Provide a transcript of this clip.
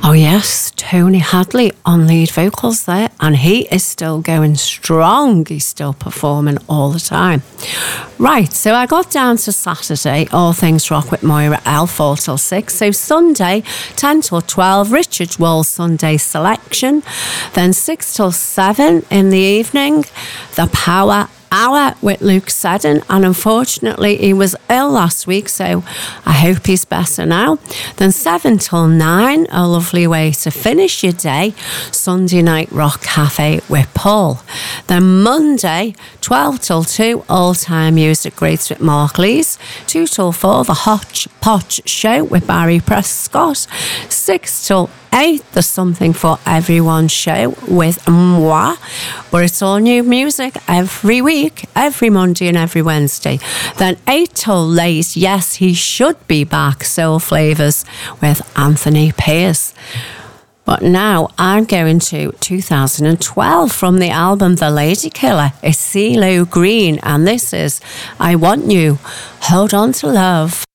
Oh yes, Tony Hadley on lead vocals there, and he is still going strong. He's still performing all the time. Right, so I got down to Saturday, All Things Rock with Moira L, 4 till 6. So Sunday, 10 till 12, Richard Wall's Sunday Selection. Then 6 till 7 in the evening, The Power Hour with Luke Seddon, and unfortunately he was ill last week, so I hope he's better now. Then 7 till 9, a lovely way to finish your day, Sunday Night Rock Cafe with Paul. Then Monday 12 till 2, All Time Music Greats with Mark Lees. 2 till 4, The Hodgepodge Show with Barry Prescott. 6 till 8, The Something for Everyone show with Moi, where it's all new music every week, every Monday and every Wednesday. Then 8 till late, yes, he should be back, Soul Flavours with Anthony Pierce. But now I'm going to 2012 from the album The Lady Killer. It's CeeLo Green, and this is I Want You, Hold On to Love.